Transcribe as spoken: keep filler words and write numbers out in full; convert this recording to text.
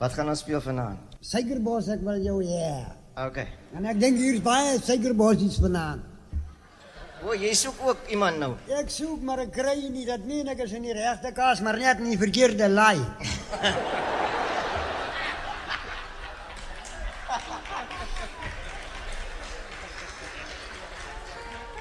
Wat gaan ons speel vanaand? Suikerbos, ek wil jou hê. Okay. En ek dink hier is baie suikerbosies vanaand. O, jy soek ook iemand nou. Ek soek, maar ek kry nie. Dat meen ek is in die regte kaas, maar net in die verkeerde laai.